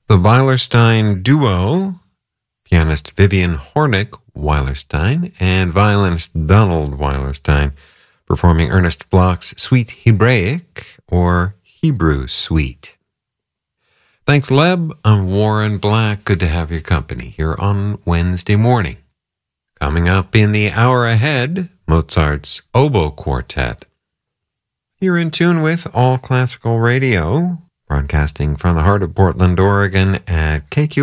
The Weilerstein Duo, pianist Vivian Hornick Weilerstein and violinist Donald Weilerstein, performing Ernest Bloch's Suite Hebraic, or Hebrew Suite. Thanks, Leb. I'm Warren Black. Good to have your company here on Wednesday morning. Coming up in the hour ahead, Mozart's Oboe Quartet. You're in tune with All Classical Radio, broadcasting from the heart of Portland, Oregon at KQ